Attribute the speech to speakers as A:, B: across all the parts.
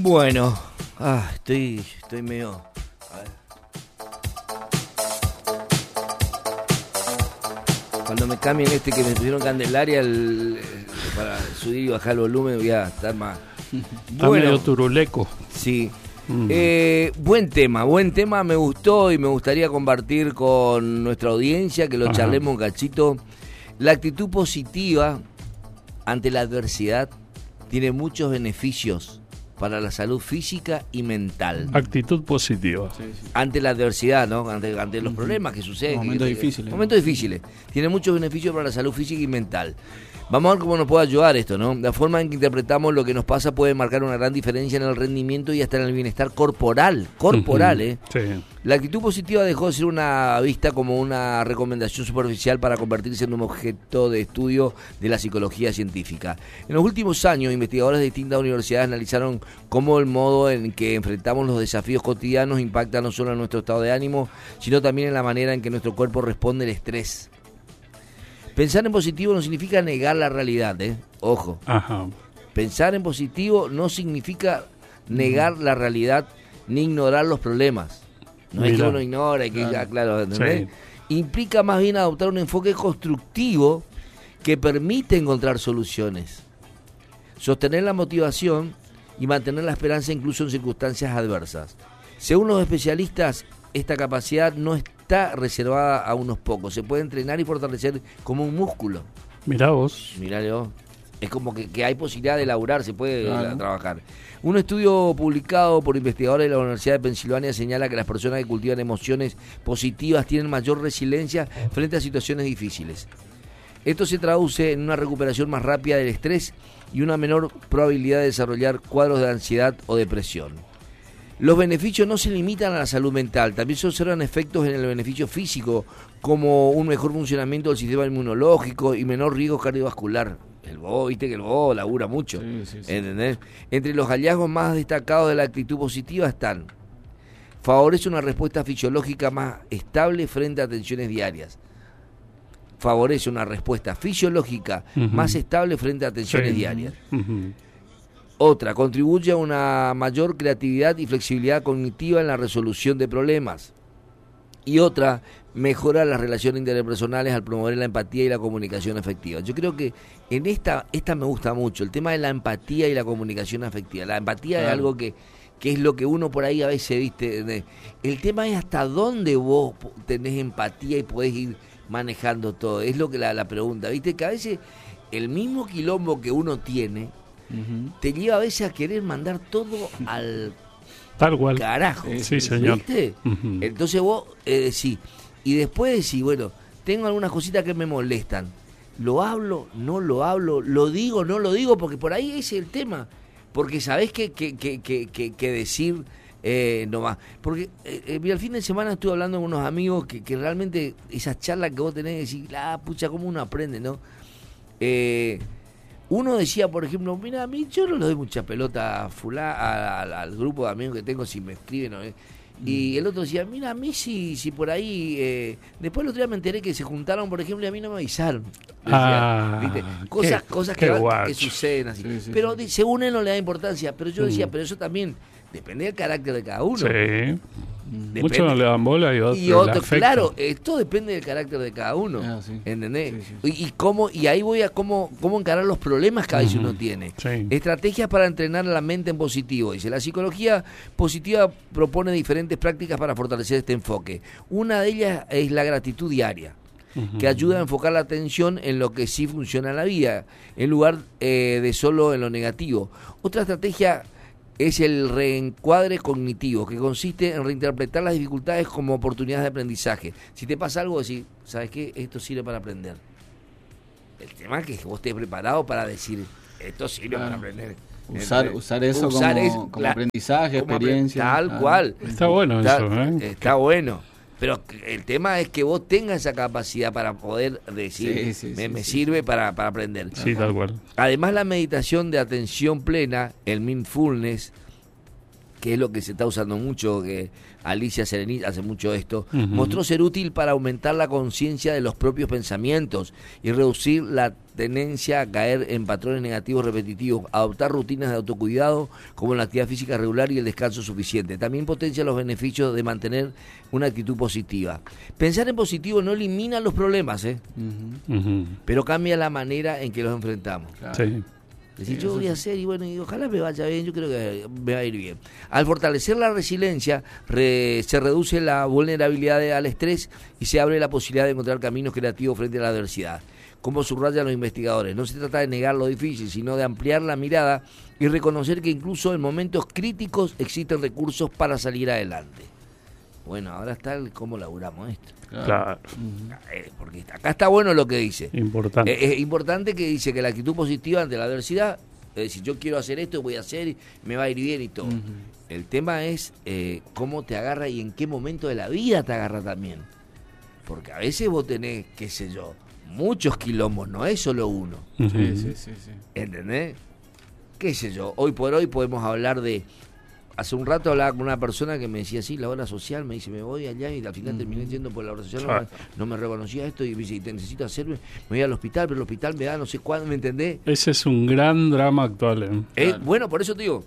A: Bueno, estoy medio... A ver. Cuando me cambien que me pusieron Candelaria para subir y bajar el volumen voy a estar más...
B: Está medio turuleco.
A: Sí. Buen tema, me gustó y me gustaría compartir con nuestra audiencia, que lo charlemos un cachito. La actitud positiva ante la adversidad tiene muchos beneficios para la salud física y mental.
B: Actitud positiva.
C: Sí, sí.
A: Ante la adversidad, ¿no? Ante los problemas que suceden.
C: Momentos difíciles.
A: Momentos difíciles. Tiene muchos beneficios para la salud física y mental. Vamos a ver cómo nos puede ayudar esto, ¿no? La forma en que interpretamos lo que nos pasa puede marcar una gran diferencia en el rendimiento y hasta en el bienestar corporal.
B: Sí.
A: La actitud positiva dejó de ser una vista como una recomendación superficial para convertirse en un objeto de estudio de la psicología científica. En los últimos años, investigadores de distintas universidades analizaron cómo el modo en que enfrentamos los desafíos cotidianos impacta no solo en nuestro estado de ánimo, sino también en la manera en que nuestro cuerpo responde al estrés. Pensar en positivo no significa negar la realidad, ojo.
B: Ajá.
A: Pensar en positivo no significa negar la realidad ni ignorar los problemas. No es que uno ignora y que ya, claro, ¿entendés? Sí. Implica más bien adoptar un enfoque constructivo que permite encontrar soluciones, sostener la motivación y mantener la esperanza incluso en circunstancias adversas. Según los especialistas, esta capacidad no está reservada a unos pocos, se puede entrenar y fortalecer como un músculo.
B: Mirá vos.
A: Es como que hay posibilidad de laburar, se puede trabajar. Un estudio publicado por investigadores de la Universidad de Pensilvania señala que las personas que cultivan emociones positivas tienen mayor resiliencia frente a situaciones difíciles. Esto se traduce en una recuperación más rápida del estrés y una menor probabilidad de desarrollar cuadros de ansiedad o depresión. Los beneficios no se limitan a la salud mental, también se observan efectos en el beneficio físico, como un mejor funcionamiento del sistema inmunológico y menor riesgo cardiovascular. El BO labura mucho, sí. ¿Entendés? Entre los hallazgos más destacados de la actitud positiva están: favorece una respuesta fisiológica más estable frente a tensiones diarias. Favorece una respuesta fisiológica más estable frente a tensiones diarias. Otra, contribuye a una mayor creatividad y flexibilidad cognitiva en la resolución de problemas. Y otra, mejora las relaciones interpersonales al promover la empatía y la comunicación afectiva. Yo creo que en esta me gusta mucho, el tema de la empatía y la comunicación afectiva. La empatía es algo que es lo que uno por ahí a veces, ¿viste? El tema es hasta dónde vos tenés empatía y podés ir manejando todo. Es lo que la pregunta, ¿viste? Que a veces el mismo quilombo que uno tiene te lleva a veces a querer mandar todo al
B: tal cual
A: carajo.
B: Sí, señor.
A: ¿Viste? Entonces vos decís, y después decís, bueno, tengo algunas cositas que me molestan. ¿Lo hablo? ¿No lo hablo? ¿Lo digo? ¿No lo digo? Porque por ahí ese es el tema. Porque sabés que decir nomás. Porque mira, el fin de semana estuve hablando con unos amigos que realmente esas charlas que vos tenés, decís, pucha, cómo uno aprende, ¿no? Uno decía, por ejemplo, mira, a mí yo no le doy mucha pelota al grupo de amigos que tengo si me escriben, ¿no? Y el otro decía, mira, a mí si por ahí... después el otro día me enteré que se juntaron, por ejemplo, y a mí no me avisaron. Decía, ¿viste? Cosas que suceden así. Sí, pero según él no le da importancia. Pero yo decía, pero eso también depende del carácter de cada uno.
B: Sí. Muchos no le dan bola y otros
A: claro, esto depende del carácter de cada uno. ¿Entendés? Sí. Y ahí voy a cómo encarar los problemas que a veces uno tiene.
B: Sí.
A: Estrategias para entrenar la mente en positivo. Dice, la psicología positiva propone diferentes prácticas para fortalecer este enfoque. Una de ellas es la gratitud diaria, que ayuda a enfocar la atención en lo que sí funciona en la vida, en lugar de solo en lo negativo. Otra estrategia es el reencuadre cognitivo, que consiste en reinterpretar las dificultades como oportunidades de aprendizaje. Si te pasa algo, decir, ¿sabes qué? Esto sirve para aprender. El tema es que vos estés preparado para decir, esto sirve para aprender.
C: Usar eso como aprendizaje, experiencia.
A: Tal cual.
B: Está bueno eso,
A: Está bueno. Pero el tema es que vos tengas esa capacidad para poder decir, me sirve para aprender.
B: Sí, tal cual.
A: Además, la meditación de atención plena, el mindfulness, que es lo que se está usando mucho, que Alicia Serenit hace mucho esto, mostró ser útil para aumentar la conciencia de los propios pensamientos y reducir la tendencia a caer en patrones negativos repetitivos, adoptar rutinas de autocuidado como la actividad física regular y el descanso suficiente. También potencia los beneficios de mantener una actitud positiva. Pensar en positivo no elimina los problemas, pero cambia la manera en que los enfrentamos.
B: Claro. Sí.
A: Decir, yo voy a hacer y bueno, y ojalá me vaya bien, yo creo que me va a ir bien. Al fortalecer la resiliencia, se reduce la vulnerabilidad al estrés y se abre la posibilidad de encontrar caminos creativos frente a la adversidad. Como subrayan los investigadores, no se trata de negar lo difícil, sino de ampliar la mirada y reconocer que incluso en momentos críticos existen recursos para salir adelante. Bueno, ahora está el cómo laburamos esto.
B: Claro.
A: Porque acá está bueno lo que dice.
B: Importante.
A: Es importante que dice que la actitud positiva ante la adversidad, es decir, yo quiero hacer esto, voy a hacer, y me va a ir bien y todo. El tema es cómo te agarra y en qué momento de la vida te agarra también. Porque a veces vos tenés, qué sé yo, muchos quilombos, no es solo uno.
C: Sí.
A: ¿Entendés? Qué sé yo, hoy por hoy podemos hablar de... Hace un rato hablaba con una persona que me decía, sí, la obra social, me dice, me voy allá y al final terminé yendo por la obra social, no me reconocía esto y me dice, te necesito hacerme, me voy al hospital, pero el hospital me da no sé cuándo, ¿me entendés?
B: Ese es un gran drama actual.
A: Claro. Bueno, por eso te digo,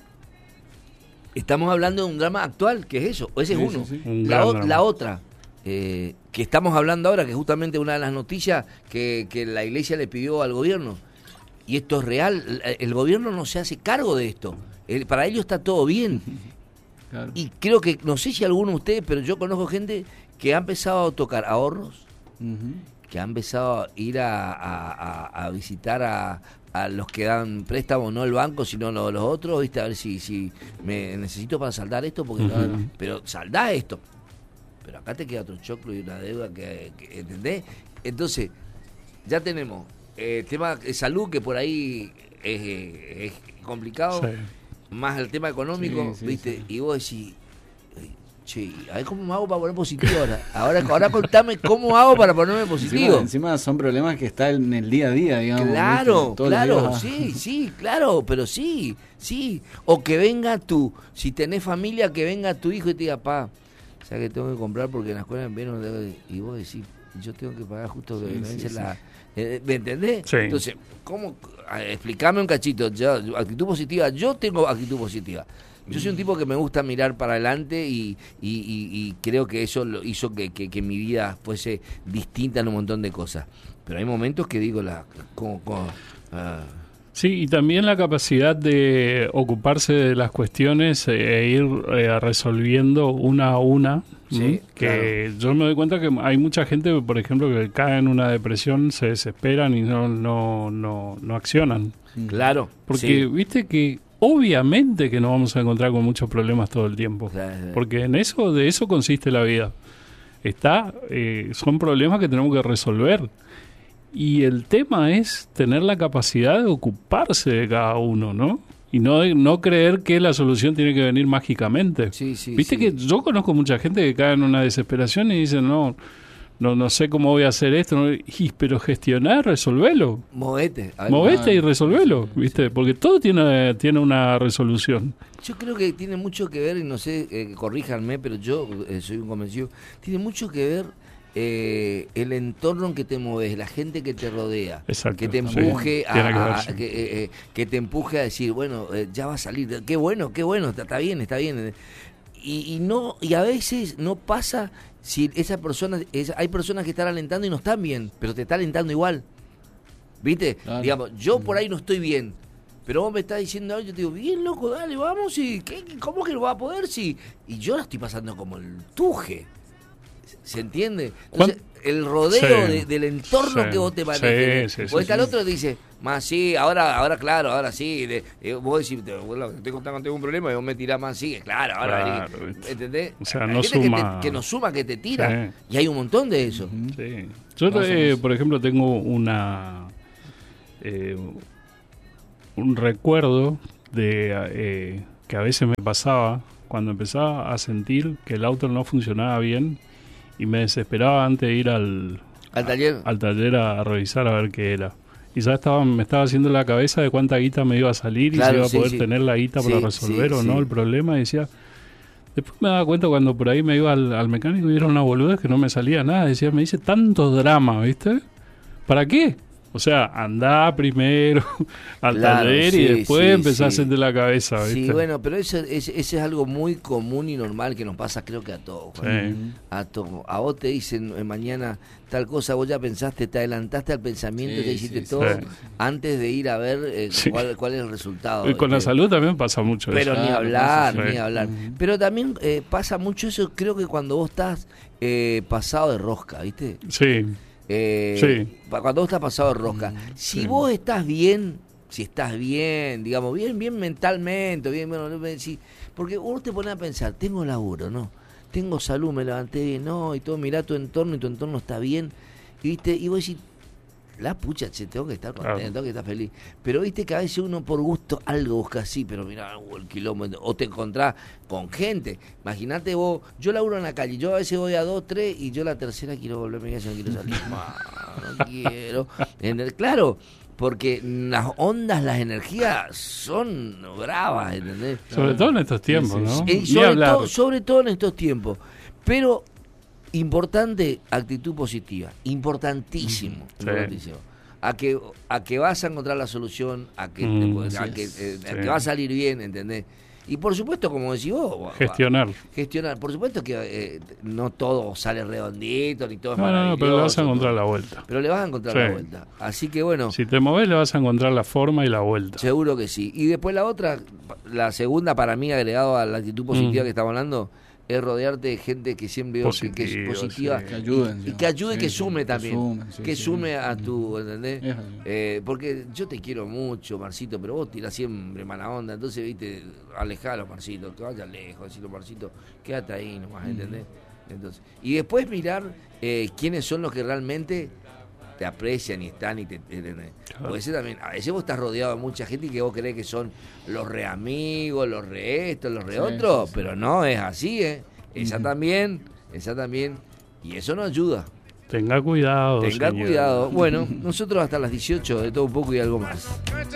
A: estamos hablando de un drama actual, que es eso, ese es uno.
B: Sí.
A: La otra, que estamos hablando ahora, que justamente una de las noticias que la iglesia le pidió al gobierno, y esto es real, el gobierno no se hace cargo de esto. Para ellos está todo bien. Claro. Y creo que, no sé si alguno de ustedes, pero yo conozco gente que ha empezado a tocar ahorros, que ha empezado a ir a visitar a los que dan préstamos, no el banco, sino los otros, ¿viste? A ver si me necesito para saldar esto, porque pero saldá esto. Pero acá te queda otro choclo y una deuda que ¿entendés? Entonces, ya tenemos tema de salud, que por ahí es complicado. Sí. Más el tema económico, ¿viste? Sí. Y vos decís, che, a ver cómo me hago para poner positivo ahora. Ahora contame cómo hago para ponerme positivo.
C: Encima son problemas que están en el día a día, digamos.
A: Claro, sí, claro, pero sí. O que venga si tenés familia, que venga tu hijo y te diga, pa, o sea que tengo que comprar porque en la escuela en verano, y vos decís, yo tengo que pagar justo que me vence la... ¿Me entendés?
B: Sí.
A: Entonces, ¿cómo? Explícame un cachito. Actitud positiva. Yo tengo actitud positiva. Yo soy un tipo que me gusta mirar para adelante y creo que eso lo hizo que mi vida fuese distinta en un montón de cosas. Pero hay momentos que digo,
B: Sí, y también la capacidad de ocuparse de las cuestiones e ir resolviendo una a una. Sí, que claro. Yo me doy cuenta que hay mucha gente, por ejemplo, que cae en una depresión, se desesperan y no accionan.
A: Claro.
B: Porque viste que obviamente que nos vamos a encontrar con muchos problemas todo el tiempo. Claro. Porque de eso consiste la vida. Son problemas que tenemos que resolver. Y el tema es tener la capacidad de ocuparse de cada uno, ¿no? Y no creer que la solución tiene que venir mágicamente.
A: Sí,
B: Viste que yo conozco mucha gente que cae en una desesperación y dicen, no sé cómo voy a hacer esto, pero gestionar, resolvelo.
A: Movete
B: y resolvelo, ¿viste? Porque todo tiene una resolución.
A: Yo creo que tiene mucho que ver, y no sé, corríjanme, pero yo soy un convencido, tiene mucho que ver el entorno en que te mueves, la gente que te rodea.
B: Exacto,
A: que te empuje que te empuje a decir, bueno, ya va a salir, qué bueno, está bien. Y a veces no pasa si esa persona, hay personas que están alentando y no están bien, pero te está alentando igual. ¿Viste? Claro. Digamos, yo por ahí no estoy bien, pero vos me estás diciendo, yo te digo, bien loco, dale, vamos, y ¿cómo que lo va a poder? Y yo la estoy pasando como el tuje. ¿Se entiende? Entonces, el rodeo del entorno que vos te manejes. O está el otro que dice, más sí, ahora claro, ahora sí. Vos decís, estoy contigo un problema y vos me tirás más, sí, claro, ahora. ¿Entendés?
B: O sea,
A: no suma. Que nos suma, que te tira. Sí. Y hay un montón de eso.
B: Sí. Yo, por ejemplo, tengo un recuerdo de que a veces me pasaba cuando empezaba a sentir que el auto no funcionaba bien. Y me desesperaba antes de ir al taller a revisar a ver qué era. y ya me estaba haciendo la cabeza de cuánta guita me iba a salir y si iba a poder tener la guita para resolver o no el problema. Y decía, después me daba cuenta cuando por ahí me iba al mecánico y era una boludez que no me salía nada. Decía, me dice tanto drama, ¿viste? ¿Para qué? O sea, andá primero al taller y después empezás a hacerte la cabeza, ¿viste?
A: Sí, bueno, pero eso es algo muy común y normal que nos pasa, creo que a todos. A todos. A vos te dicen mañana tal cosa, vos ya pensaste, te adelantaste al pensamiento, ya hiciste todo antes de ir a ver cuál es el resultado.
B: Y con la salud también pasa mucho
A: pero
B: eso.
A: Ni hablar. Pero también pasa mucho eso, creo que cuando vos estás pasado de rosca, ¿viste?
B: Sí.
A: Cuando vos estás pasado de rosca, si vos estás bien, digamos, bien mentalmente, bien, bueno, porque uno te pone a pensar, tengo laburo, ¿no? Tengo salud, me levanté bien, no, y todo, mirá tu entorno y tu entorno está bien, ¿viste? Y vos decís, la pucha, tengo que estar contento, tengo que estar feliz. Pero viste que a veces uno por gusto algo busca así, pero mirá, el kilómetro, o te encontrás con gente. Imagínate vos, yo laburo en la calle, yo a veces voy a 2, 3 y yo la tercera quiero volverme a casa, no quiero salir más, no quiero. Claro, porque las ondas, las energías son bravas, ¿entendés?
B: Sobre todo en estos tiempos, ¿no?
A: Sobre todo en estos tiempos. Pero importante, actitud positiva, importantísimo. A que vas a encontrar la solución, a que va a salir bien, ¿entendés? Y por supuesto, como decís vos,
B: gestionar.
A: Por supuesto que no todo sale redondito, ni todo es maravilloso.
B: No, pero le vas a encontrar la vuelta.
A: Pero le vas a encontrar la vuelta. Así que bueno.
B: Si te movés, le vas a encontrar la forma y la vuelta.
A: Seguro que sí. Y después la segunda para mí, agregado a la actitud positiva que estamos hablando, es rodearte de gente que siempre que es positiva,
C: que ayuden,
A: y que ayude y que sume también, que sume a tu, ¿entendés? Porque yo te quiero mucho, Marcito, pero vos tirás siempre mala onda, entonces, viste, alejalo, Marcito, que vaya lejos, decirlo, Marcito, quédate ahí nomás, ¿entendés? Entonces, y después mirar quiénes son los que realmente te aprecian y están y te también, a veces vos estás rodeado de mucha gente y que vos creés que son los re amigos, los re estos, los re otros, pero no es así, esa también, y eso no ayuda.
B: Tenga cuidado.
A: Bueno, nosotros hasta las 18 de todo un poco y algo más.